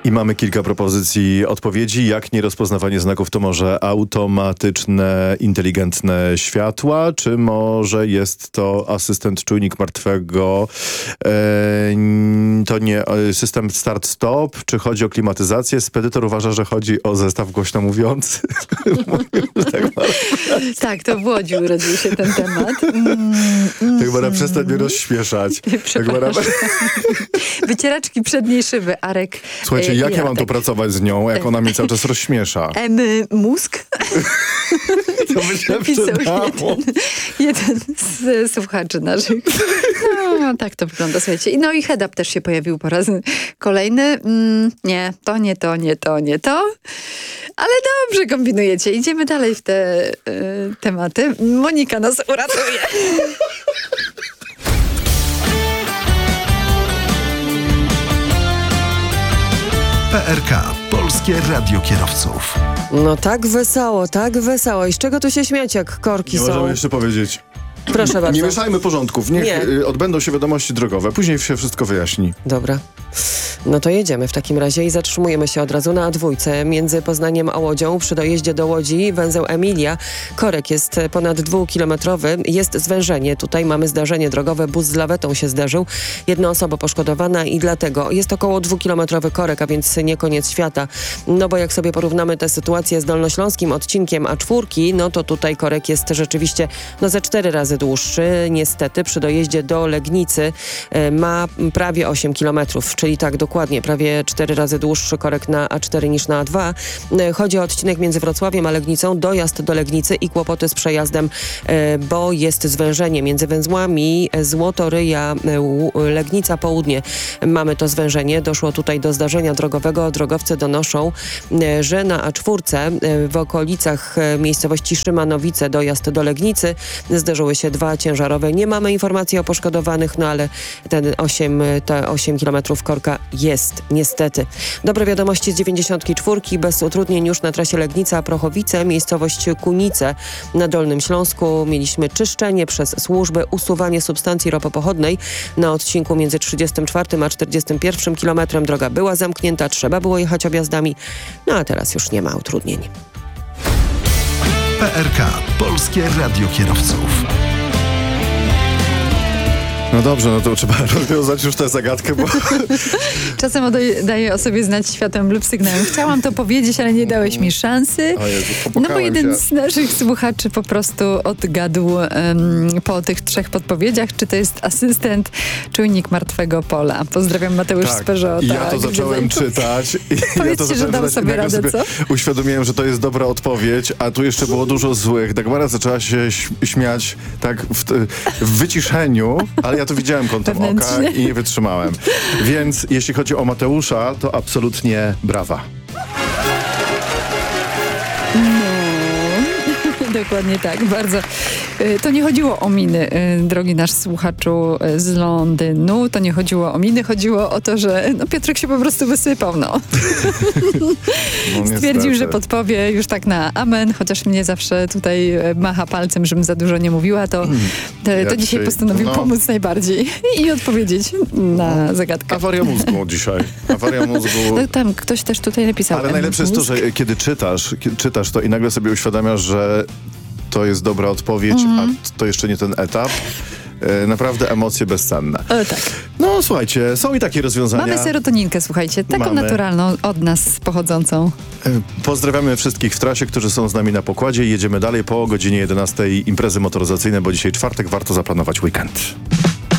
I mamy kilka propozycji odpowiedzi. Jak nierozpoznawanie znaków to może automatyczne, inteligentne światła, czy może jest to asystent czujnik martwego, to nie system start-stop, czy chodzi o klimatyzację? Spedytor uważa, że chodzi o zestaw głośno mówiący. Tak, to w Łodzi urodził się ten temat. Tak, przestań mnie rozśmieszać. Przepraszam. Wycieraczki przedniej szyby, Arek. Słuchajcie, jak ja mam tu pracować z nią, jak ona mnie cały czas rozśmiesza? Mózg? To by się przydało. Jeden z słuchaczy naszych. No, tak to wygląda, słuchajcie. No i head-up też się pojawił po raz kolejny. Nie to. Ale dobrze kombinujecie. Idziemy dalej w te tematy. Monika nas uratuje. PRK, Polskie Radio Kierowców. No tak wesoło. I z czego tu się śmiać, jak korki Nie są? możemy jeszcze powiedzieć. Proszę bardzo. Nie mieszajmy porządków. Niech odbędą się wiadomości drogowe. Później się wszystko wyjaśni. Dobra. No to jedziemy w takim razie i zatrzymujemy się od razu na A2 między Poznaniem a Łodzią. Przy dojeździe do Łodzi węzeł Emilia. Korek jest ponad 2-kilometrowy. Jest zwężenie. Tutaj mamy zdarzenie drogowe. Bus z lawetą się zderzył. Jedna osoba poszkodowana i dlatego jest około 2-kilometrowy korek, a więc nie koniec świata. No bo jak sobie porównamy tę sytuację z dolnośląskim odcinkiem A4, no to tutaj korek jest rzeczywiście ze 4 razy dłuższy. Niestety przy dojeździe do Legnicy ma prawie 8 kilometrów, czyli tak dokładnie, prawie 4 razy dłuższy korek na A4 niż na A2. Chodzi o odcinek między Wrocławiem a Legnicą, dojazd do Legnicy i kłopoty z przejazdem, bo jest zwężenie między węzłami Złotoryja, Legnica Południe. Mamy to zwężenie. Doszło tutaj do zdarzenia drogowego. Drogowcy donoszą, że na A4 w okolicach miejscowości Szymanowice dojazd do Legnicy zderzyły się 2 ciężarowe. Nie mamy informacji o poszkodowanych, no ale te 8 kilometrów korka jest, niestety. Dobre wiadomości z 94. Bez utrudnień już na trasie Legnica-Prochowice, miejscowość Kunice na Dolnym Śląsku. Mieliśmy czyszczenie przez służby, usuwanie substancji ropopochodnej na odcinku między 34 a 41 kilometrem. Droga była zamknięta, trzeba było jechać objazdami, no a teraz już nie ma utrudnień. PRK, Polskie Radio Kierowców. No dobrze, no to trzeba rozwiązać już tę zagadkę, bo... Czasem daję o sobie znać światłem lub sygnałem. Chciałam to powiedzieć, ale nie dałeś mi szansy. O Jezu, No bo jeden z naszych słuchaczy po prostu odgadł po tych 3 podpowiedziach, czy to jest asystent czujnik martwego pola. Pozdrawiam, Mateusz z Peugeot. I ja to zacząłem czytać. Powiedzcie, że dał sobie radę, co? Uświadomiłem, że to jest dobra odpowiedź, a tu jeszcze było dużo złych. Dagmara zaczęła się śmiać tak w wyciszeniu, ale ja to widziałem kątem oka i nie wytrzymałem. Więc jeśli chodzi o Mateusza, to absolutnie brawa. Dokładnie tak, bardzo. To nie chodziło o miny, drogi nasz słuchaczu z Londynu. To nie chodziło o miny, chodziło o to, że Piotrek się po prostu wysypał, Stwierdził, że podpowie już tak na amen, chociaż mnie zawsze tutaj macha palcem, żebym za dużo nie mówiła, to dzisiaj postanowił pomóc najbardziej i odpowiedzieć na zagadkę. Awaria mózgu dzisiaj. Awaria mózgu. No, tam ktoś też tutaj napisał. Ale najlepsze jest to, że kiedy czytasz to i nagle sobie uświadamiasz, że to jest dobra odpowiedź, a to jeszcze nie ten etap. Naprawdę emocje bezcenne. Tak. No słuchajcie, są i takie rozwiązania. Mamy serotoninkę, słuchajcie, taką naturalną, od nas pochodzącą. Pozdrawiamy wszystkich w trasie, którzy są z nami na pokładzie. Jedziemy dalej po godzinie 11 imprezy motoryzacyjne, bo dzisiaj czwartek, warto zaplanować weekend.